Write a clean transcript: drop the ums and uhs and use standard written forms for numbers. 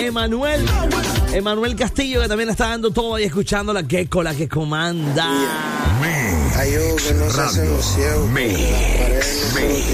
Emanuel Castillo, que también está dando todo y escuchando la Gecko, la que comanda. Hay algo que no se hace en los ciegos.